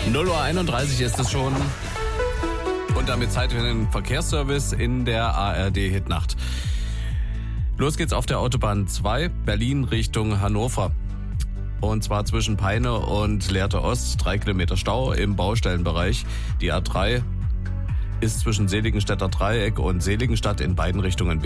0:31 Uhr ist es schon. Und damit Zeit für den Verkehrsservice in der ARD-Hitnacht. Los geht's auf der Autobahn 2, Berlin Richtung Hannover. Und zwar zwischen Peine und Lehrte Ost, 3 Kilometer Stau im Baustellenbereich. Die A3 ist zwischen Seligenstädter Dreieck und Seligenstadt in beiden Richtungen